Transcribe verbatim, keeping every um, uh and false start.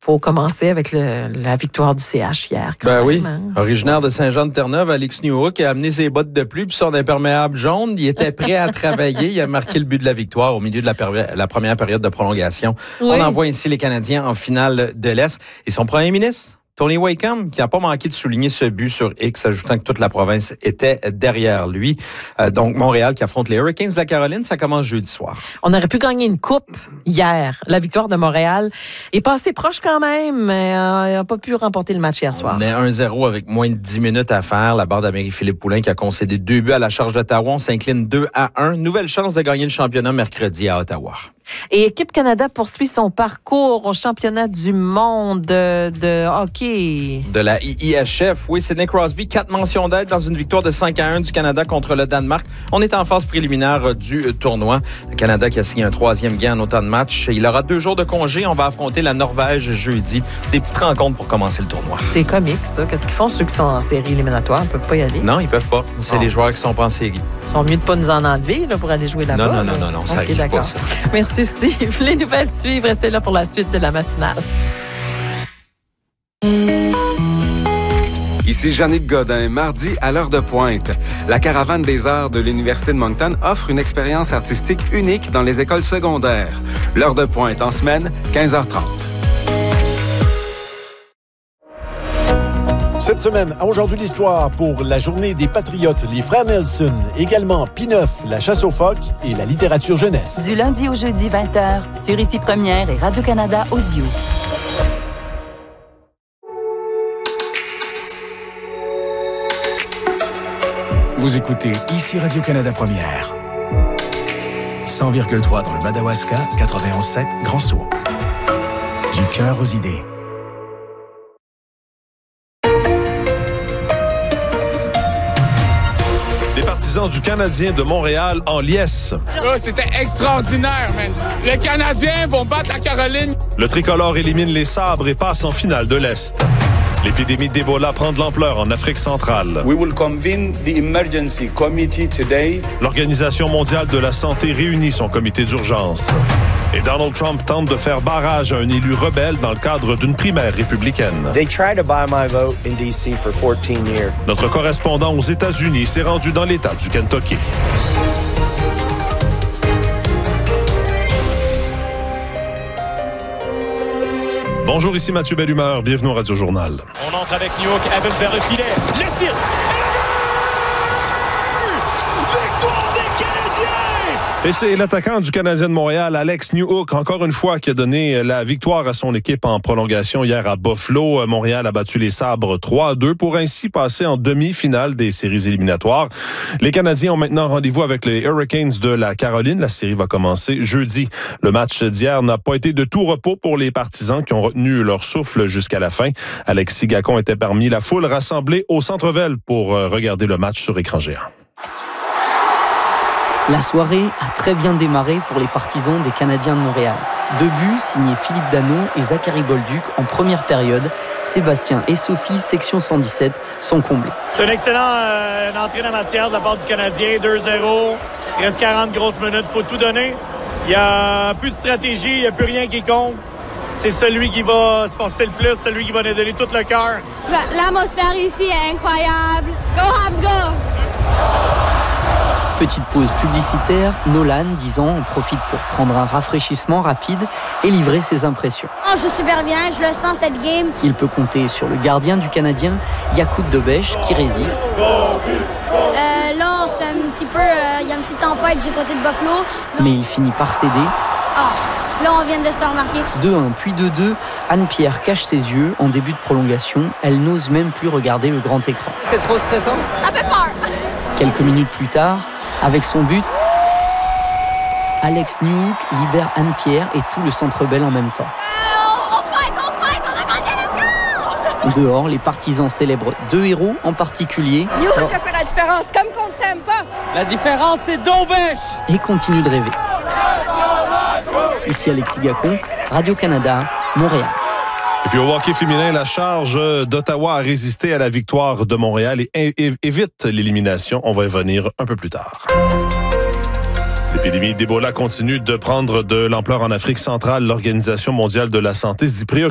faut commencer avec le, la victoire du C H hier. Quand ben même, oui. Hein? Originaire de Saint-Jean-de-Terre-Neuve, Alex Newhook a amené ses bottes de pluie puis son imperméable jaune. Il était prêt à travailler. Il a marqué le but de la victoire au milieu de la, péri- la première période de prolongation. Oui. On envoie ainsi les Canadiens en finale de l'Est. Et son premier ministre, Tony Wakeham, qui n'a pas manqué de souligner ce but sur X, ajoutant que toute la province était derrière lui. Euh, donc, Montréal qui affronte les Hurricanes de la Caroline, ça commence jeudi soir. On aurait pu gagner une coupe hier. La victoire de Montréal est passée proche quand même, mais euh, n'a pas pu remporter le match hier soir. On est un zéro avec moins de dix minutes à faire. La barre d'Amérique-Philippe Poulin qui a concédé deux buts à la charge d'Ottawa. On s'incline deux à un. Nouvelle chance de gagner le championnat mercredi à Ottawa. Et Équipe Canada poursuit son parcours au championnat du monde de, de hockey. De la I I H F, oui, Sidney Crosby, quatre mentions d'aide dans une victoire de cinq à un du Canada contre le Danemark. On est en phase préliminaire du tournoi. Le Canada qui a signé un troisième gain en autant de matchs. Il aura deux jours de congé. On va affronter la Norvège jeudi. Des petites rencontres pour commencer le tournoi. C'est comique, ça. Qu'est-ce qu'ils font, ceux qui sont en série éliminatoire? Ils ne peuvent pas y aller? Non, ils peuvent pas. C'est oh. les joueurs qui sont pas en série. Ils sont mieux de pas nous en enlever là, pour aller jouer là-bas. Non, non, non, non, non, ça okay, arrive pas, ça. Merci, Steve. Les nouvelles suivent. Restez là pour la suite de la matinale. Ici Jannick Godin, mardi à l'heure de pointe. La Caravane des arts de l'Université de Moncton offre une expérience artistique unique dans les écoles secondaires. L'heure de pointe en semaine, quinze heures trente. Cette semaine, à Aujourd'hui l'Histoire, pour la journée des Patriotes, les Frères Nelson, également P neuf, la chasse aux phoques et la littérature jeunesse. Du lundi au jeudi, vingt heures, sur Ici Première et Radio-Canada Audio. Vous écoutez Ici Radio-Canada Première. cent virgule trois dans le Madawaska, quatre-vingt-onze sept Grand Sault. Du cœur aux idées. Du Canadien de Montréal en liesse. Oh, c'était extraordinaire, man. Les Canadiens vont battre la Caroline. Le tricolore élimine les Sabres et passe en finale de l'Est. L'épidémie d'Ebola prend de l'ampleur en Afrique centrale. We will convene the emergency committee today. L'Organisation mondiale de la santé réunit son comité d'urgence. Et Donald Trump tente de faire barrage à un élu rebelle dans le cadre d'une primaire républicaine. They tried to buy my vote in D C for fourteen years. Notre correspondant aux États-Unis s'est rendu dans l'État du Kentucky. Bonjour, ici Mathieu Bellumeur. Bienvenue au Radio Journal. On entre avec Newhook, Evans vers le filet. Le tir! Victoire des Canadiens! Et c'est l'attaquant du Canadien de Montréal, Alex Newhook, encore une fois, qui a donné la victoire à son équipe en prolongation hier à Buffalo. Montréal a battu les Sabres trois à deux pour ainsi passer en demi-finale des séries éliminatoires. Les Canadiens ont maintenant rendez-vous avec les Hurricanes de la Caroline. La série va commencer jeudi. Le match d'hier n'a pas été de tout repos pour les partisans qui ont retenu leur souffle jusqu'à la fin. Alexis Gacon était parmi la foule rassemblée au Centre Bell pour regarder le match sur écran géant. La soirée a très bien démarré pour les partisans des Canadiens de Montréal. Deux buts signés Philippe Danault et Zachary Bolduc en première période. Sébastien et Sophie, section cent dix-sept, sont comblés. C'est une excellente euh, une entrée en matière de la part du Canadien. deux zéro, il reste quarante grosses minutes, il faut tout donner. Il n'y a plus de stratégie, il n'y a plus rien qui compte. C'est celui qui va se forcer le plus, celui qui va nous donner tout le cœur. L'atmosphère ici est incroyable. Go Habs, go! Petite pause publicitaire, Nolan, dix ans, en profite pour prendre un rafraîchissement rapide et livrer ses impressions. Oh, je joue super bien, je le sens cette game. Il peut compter sur le gardien du Canadien, Jakub Dobeš, qui résiste. Euh, là, c'est un petit peu, il euh, y a une petite tempête du côté de Buffalo. Mais il finit par céder. Oh, là, on vient de se remarquer. deux un, puis deux deux, Anne-Pierre cache ses yeux en début de prolongation. Elle n'ose même plus regarder le grand écran. C'est trop stressant. Ça fait peur. Quelques minutes plus tard, avec son but, Alex Newhook libère Anne-Pierre et tout le Centre Bell en même temps. Euh, on fight, on fight, on a gagné, let's go! Dehors, les partisans célèbrent deux héros en particulier. Newhook a fait la différence, comme qu'on t'aime pas. La différence, c'est Dobeš! Et continue de rêver. Ici Alexis Gacon, Radio-Canada, Montréal. Et puis au hockey féminin, la charge d'Ottawa a résisté à la victoire de Montréal et évite l'élimination. On va y venir un peu plus tard. L'épidémie d'Ebola continue de prendre de l'ampleur en Afrique centrale. L'Organisation mondiale de la santé se dit préoccupée